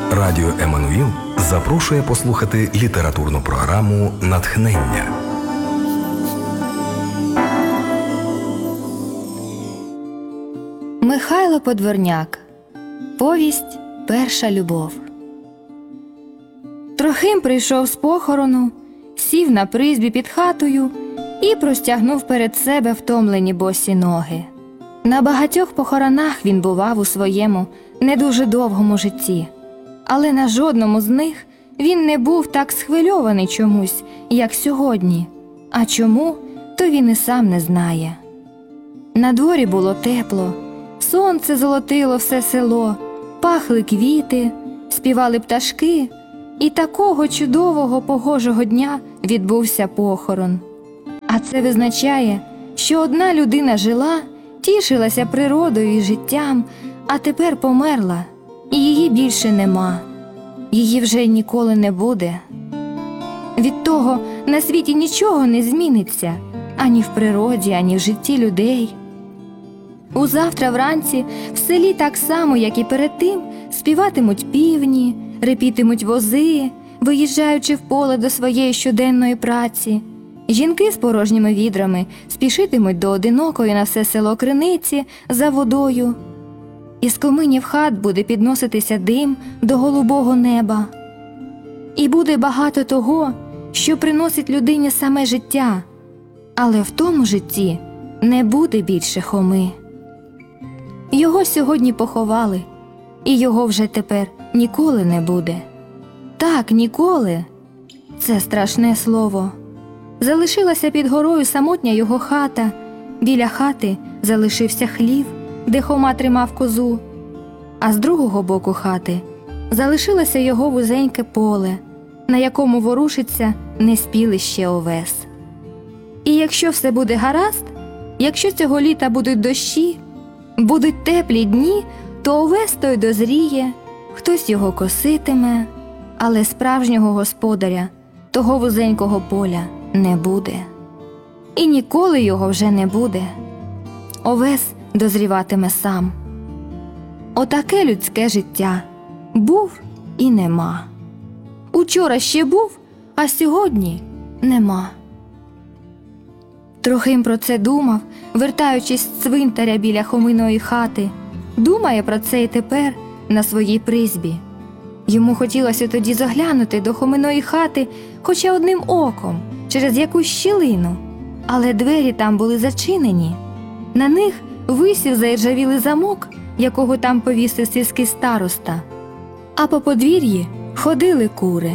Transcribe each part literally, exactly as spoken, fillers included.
Радіо Еммануїл запрошує послухати літературну програму «Натхнення». Михайло Подворняк. Повість «Перша любов». Трохим прийшов з похорону, сів на призьбі під хатою і простягнув перед себе втомлені босі ноги. На багатьох похоронах він бував у своєму не дуже довгому житті, але на жодному з них він не був так схвильований чомусь, як сьогодні. А чому, то він і сам не знає. На дворі було тепло, сонце золотило все село, пахли квіти, співали пташки, і такого чудового погожого дня відбувся похорон. А це визначає, що одна людина жила, тішилася природою і життям, а тепер померла, і її більше нема. Її вже ніколи не буде. Від того на світі нічого не зміниться, ані в природі, ані в житті людей. Узавтра вранці в селі так само, як і перед тим, співатимуть півні, репітимуть вози, виїжджаючи в поле до своєї щоденної праці. Жінки з порожніми відрами спішитимуть до одинокої на все село криниці за водою. Із коминів хат буде підноситися дим до голубого неба. І буде багато того, що приносить людині саме життя, але в тому житті не буде більше Хоми. Його сьогодні поховали, і його вже тепер ніколи не буде. Так, ніколи – це страшне слово. Залишилася під горою самотня його хата, біля хати залишився хлів, де Хома тримав козу, а з другого боку хати залишилося його вузеньке поле, на якому ворушиться неспілий ще овес. І якщо все буде гаразд, якщо цього літа будуть дощі, будуть теплі дні, то овес той дозріє, хтось його коситиме, але справжнього господаря того вузенького поля не буде. І ніколи його вже не буде. Овес дозріватиме сам. Отаке людське життя. Був і нема. Учора ще був, а сьогодні нема. Трохим про це думав, вертаючись з цвинтаря біля Хоминої хати. Думає про це і тепер на своїй призьбі. Йому хотілося тоді заглянути до Хоминої хати хоча одним оком, через якусь щілину, але двері там були зачинені. На них висів заіржавілий замок, якого там повісив сільський староста, а по подвір'ї ходили кури.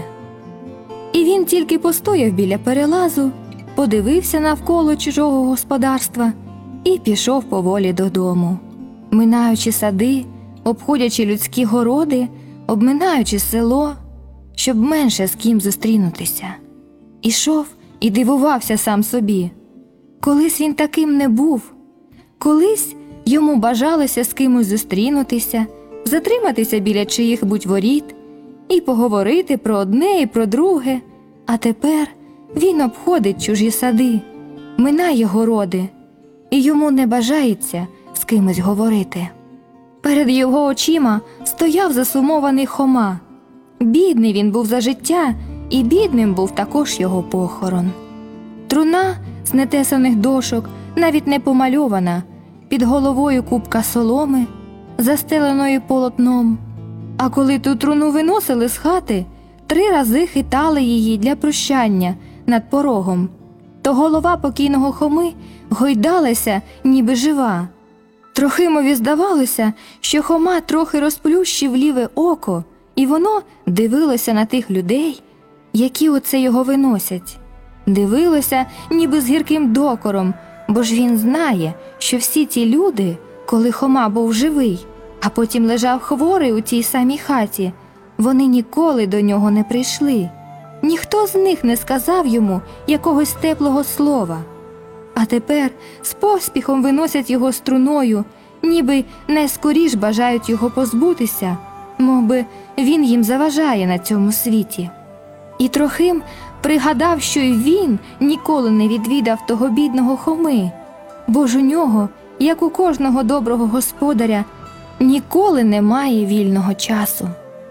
І він тільки постояв біля перелазу, подивився навколо чужого господарства і пішов поволі додому. Минаючи сади, обходячи людські городи, обминаючи село, щоб менше з ким зустрінутися. Ішов і дивувався сам собі. Колись він таким не був. Колись йому бажалося з кимось зустрінутися, затриматися біля чиїх-будь воріт і поговорити про одне і про друге. А тепер він обходить чужі сади, минає городи, і йому не бажається з кимось говорити. Перед його очима стояв засумований Хома. Бідний він був за життя, і бідним був також його похорон. Труна з нетесаних дошок, навіть не помальована, під головою купка соломи, застеленої полотном. А коли ту труну виносили з хати, три рази хитали її для прощання над порогом, то голова покійного Хоми гойдалася, ніби жива. Трохимові здавалося, що Хома трохи розплющив ліве око, і воно дивилося на тих людей, які оце його виносять. Дивилося, ніби з гірким докором, бо ж він знає, що всі ті люди, коли Хома був живий, а потім лежав хворий у тій самій хаті, вони ніколи до нього не прийшли. Ніхто з них не сказав йому якогось теплого слова. А тепер з поспіхом виносять його струною, ніби найскоріш бажають його позбутися, мовби він їм заважає на цьому світі. І Трохим пригадав, що й він ніколи не відвідав того бідного Хоми, бо ж у нього, як у кожного доброго господаря, ніколи немає вільного часу.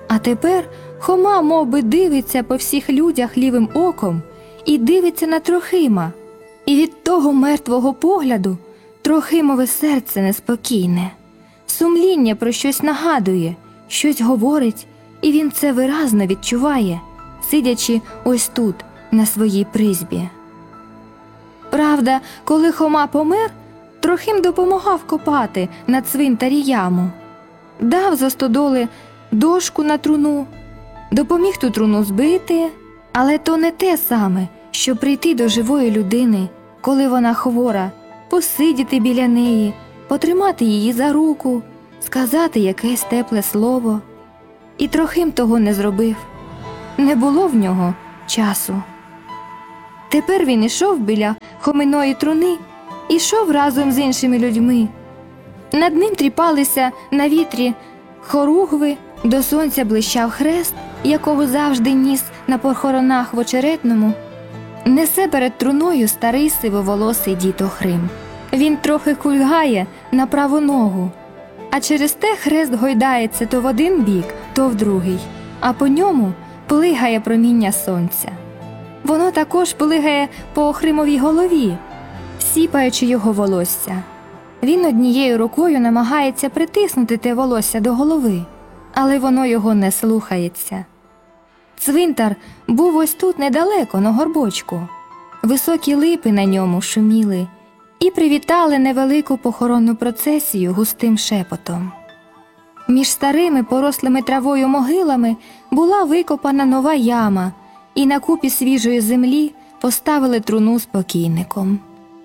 А тепер Хома мов би дивиться по всіх людях лівим оком і дивиться на Трохима, і від того мертвого погляду Трохимове серце неспокійне. Сумління про щось нагадує, щось говорить, і він це виразно відчуває, сидячи ось тут, на своїй призьбі. Правда, коли Хома помер, Трохим допомагав копати на цвинтарі яму. Дав за стодоли дошку на труну, допоміг ту труну збити, але то не те саме, що прийти до живої людини, коли вона хвора, посидіти біля неї, потримати її за руку, сказати якесь тепле слово. І Трохим того не зробив. Не було в нього часу. Тепер він ішов біля Хоминої труни, ішов разом з іншими людьми. Над ним тріпалися на вітрі хоругви, до сонця блищав хрест, якого завжди ніс на похоронах в Очеретному. Несе перед труною старий сивоволосий дід Охрим. Він трохи кульгає на праву ногу, а через те хрест гойдається то в один бік, то в другий, а по ньому плигає проміння сонця. Воно також плигає по Охримовій голові, сіпаючи його волосся. Він однією рукою намагається притиснути те волосся до голови, але воно його не слухається. Цвинтар був ось тут недалеко, на горбочку. Високі липи на ньому шуміли і привітали невелику похоронну процесію густим шепотом. Між старими порослими травою могилами була викопана нова яма, і на купі свіжої землі поставили труну з покійником.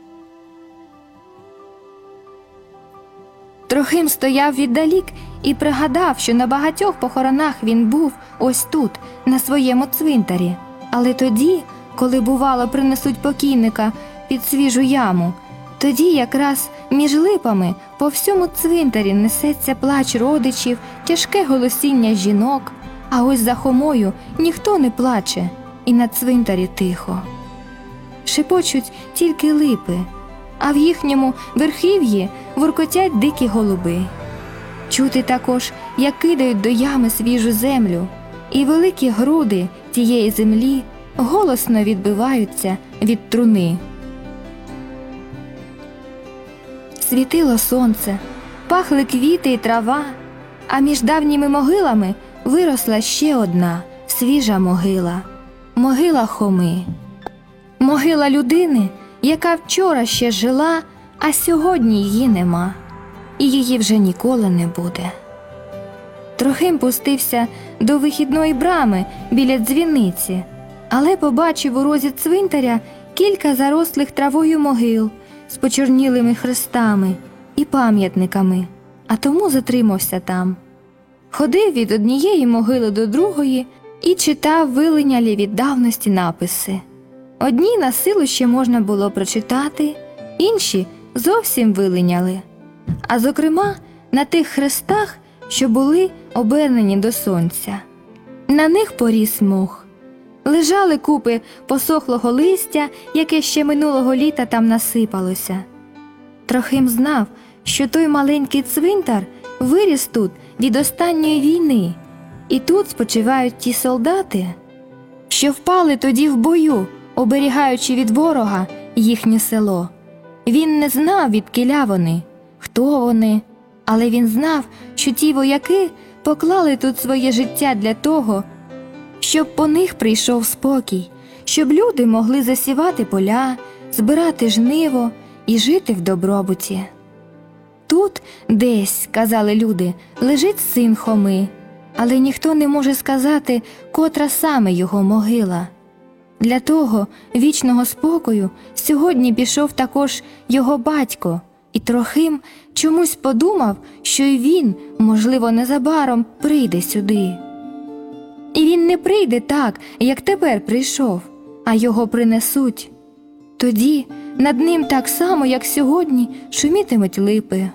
Трохим стояв віддалік і пригадав, що на багатьох похоронах він був ось тут, на своєму цвинтарі. Але тоді, коли, бувало, принесуть покійника під свіжу яму, тоді якраз між липами по всьому цвинтарі несеться плач родичів, тяжке голосіння жінок, а ось за Хомою ніхто не плаче, і на цвинтарі тихо. Шепочуть тільки липи, а в їхньому верхів'ї воркотять дикі голуби. Чути також, як кидають до ями свіжу землю, і великі груди тієї землі голосно відбиваються від труни. Світило сонце, пахли квіти і трава, а між давніми могилами виросла ще одна свіжа могила – могила Хоми. Могила людини, яка вчора ще жила, а сьогодні її нема, і її вже ніколи не буде. Трохим пустився до вихідної брами біля дзвіниці, але побачив у розі цвинтаря кілька зарослих травою могил з почорнілими хрестами і пам'ятниками, а тому затримався там. Ходив від однієї могили до другої і читав вилинялі від давності написи. Одні на силу ще можна було прочитати, інші зовсім вилиняли. А зокрема, на тих хрестах, що були обернені до сонця. На них поріс мох. Лежали купи посохлого листя, яке ще минулого літа там насипалося. Трохим знав, що той маленький цвинтар виріс тут від останньої війни, і тут спочивають ті солдати, що впали тоді в бою, оберігаючи від ворога їхнє село. Він не знав, відкіля вони, хто вони, але він знав, що ті вояки поклали тут своє життя для того, щоб по них прийшов спокій, щоб люди могли засівати поля, збирати жниво і жити в добробуті. Тут десь, казали люди, лежить син Хоми, але ніхто не може сказати, котра саме його могила. Для того вічного спокою сьогодні пішов також його батько, і Трохим чомусь подумав, що й він, можливо, незабаром прийде сюди. І він не прийде так, як тепер прийшов, а його принесуть. Тоді над ним так само, як сьогодні, шумітимуть липи.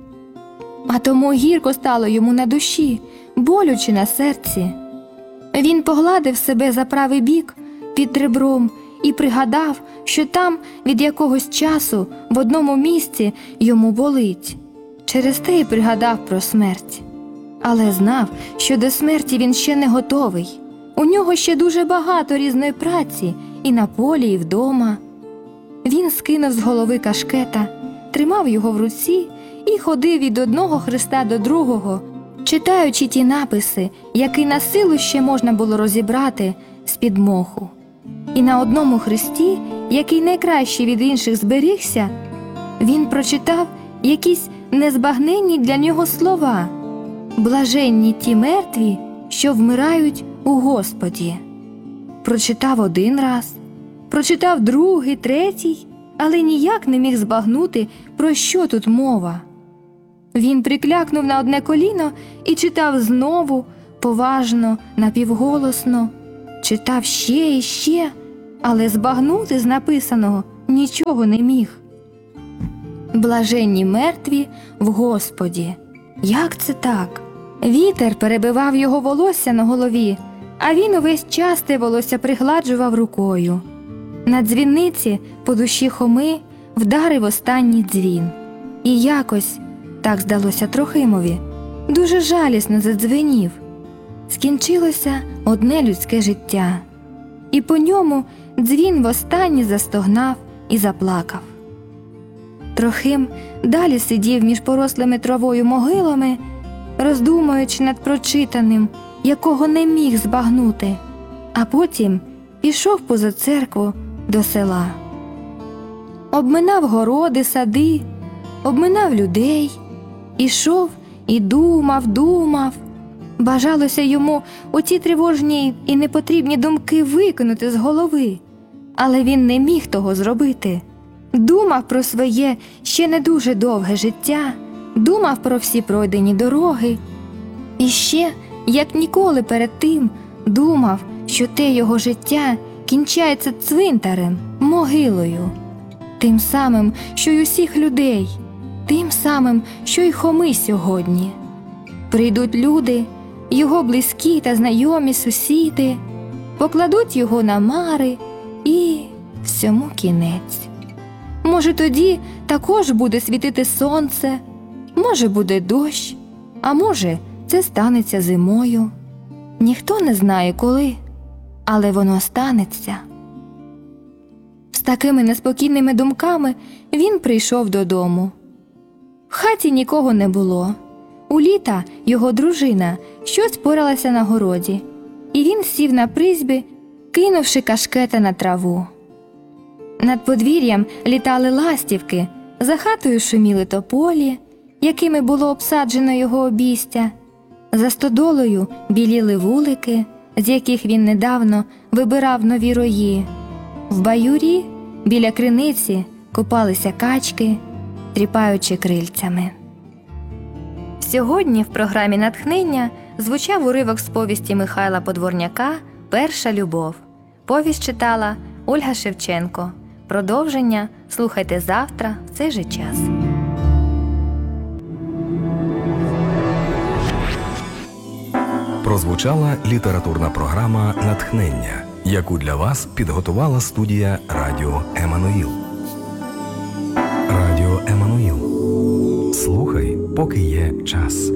А тому гірко стало йому на душі, болюче на серці. Він погладив себе за правий бік під ребром і пригадав, що там від якогось часу в одному місці йому болить. Через те й пригадав про смерть. але знав, що до смерті він ще не готовий. У нього ще дуже багато різної праці і на полі, і вдома. Він скинув з голови кашкета, тримав його в руці і ходив від одного хреста до другого, читаючи ті написи, які на силу ще можна було розібрати з-під моху. І на одному хресті, який найкраще від інших зберігся, він прочитав якісь незбагненні для нього слова: «Блаженні ті мертві, що вмирають у Господі». Прочитав один раз, прочитав другий, третій, але ніяк не міг збагнути, про що тут мова. Він приклякнув на одне коліно і читав знову, поважно, напівголосно. Читав ще і ще, але збагнути з написаного нічого не міг. «Блаженні мертві в Господі». Як це так? Вітер перебивав його волосся на голові, а він увесь час те волосся пригладжував рукою. На дзвіниці по душі Хоми вдарив останній дзвін. І якось, так здалося Трохимові, дуже жалісно задзвенів. Скінчилося одне людське життя, і по ньому дзвін востаннє застогнав і заплакав. Трохим далі сидів між порослими травою могилами, роздумуючи над прочитаним, якого не міг збагнути, а потім пішов поза церкву до села. Обминав городи, сади, обминав людей, ішов і думав, думав. Бажалося йому оці тривожні і непотрібні думки викинути з голови, але він не міг того зробити. Думав про своє ще не дуже довге життя, думав про всі пройдені дороги. І ще, як ніколи перед тим, думав, що те його життя кінчається цвинтарем, могилою. Тим самим, що й усіх людей, тим самим, що й Хоми сьогодні. Прийдуть люди, його близькі та знайомі сусіди, покладуть його на мари і всьому кінець. Може, тоді також буде світити сонце, може, буде дощ, а може, це станеться зимою. Ніхто не знає коли, але воно станеться. З такими неспокійними думками він прийшов додому. В хаті нікого не було. У Літа його дружина щось поралася на городі, і він сів на призьбі, кинувши кашкета на траву. Над подвір'ям літали ластівки, за хатою шуміли тополі, якими було обсаджено його обійстя, за стодолою біліли вулики, з яких він недавно вибирав нові рої. В баюрі біля криниці купалися качки, тріпаючи крильцями. Сьогодні в програмі «Натхнення» звучав уривок з повісті Михайла Подворняка «Перша любов». Повість читала Ольга Шевченко. Продовження слухайте завтра в цей же час. Прозвучала літературна програма «Натхнення», яку для вас підготувала студія Радіо Еммануїл. Радіо Еммануїл. Слухай, поки є час.